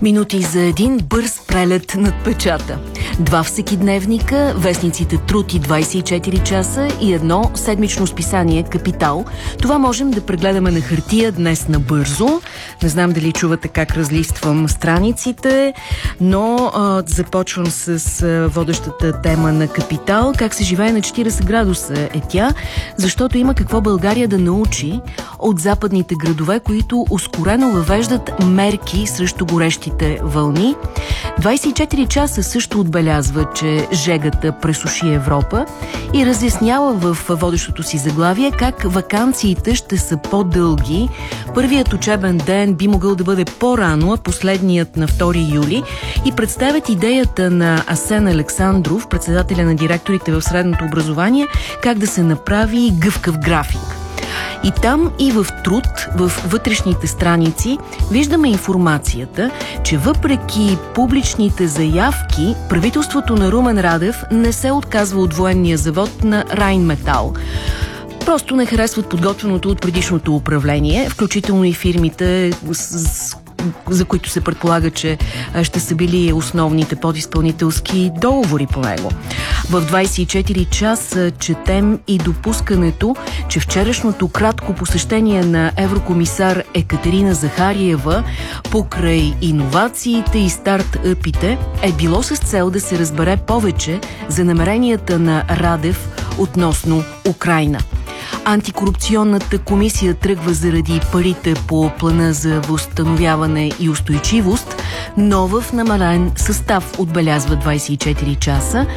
Минути за един бърз прелет над печата. 2 всекидневника, вестниците Труд и 24 часа и едно седмично списание Капитал. Това можем да прегледаме на хартия днес набързо. Не знам дали чувате как разлиствам страниците, но започвам с водещата тема на Капитал. Как се живее на 40 градуса е тя, защото има какво България да научи от западните градове, които ускорено въвеждат мерки срещу горещите вълни. 24 часа също отбелязва, че жегата пресуши Европа и разяснява в водещото си заглавие как ваканциите ще са по-дълги. Първият учебен ден би могъл да бъде по-рано, а последният на 2 юли и представят идеята на Асен Александров, председателя на директорите в средното образование, как да се направи гъвкав график. И там, и в Труд, в вътрешните страници, виждаме информацията, че въпреки публичните заявки, правителството на Румен Радев не се отказва от военния завод на Райнметал. Просто не харесват подготвеното от предишното управление, включително и фирмите, за които се предполага, че ще са били основните подизпълнителски договори по него. В 24 часа четем и допускането, че вчерашното кратко посещение на еврокомисар Екатерина Захариева покрай иновациите и стартъпите е било с цел да се разбере повече за намеренията на Радев относно Украйна. Антикорупционната комисия тръгва заради парите по плана за възстановяване и устойчивост, но в намален състав, отбелязва 24 часа.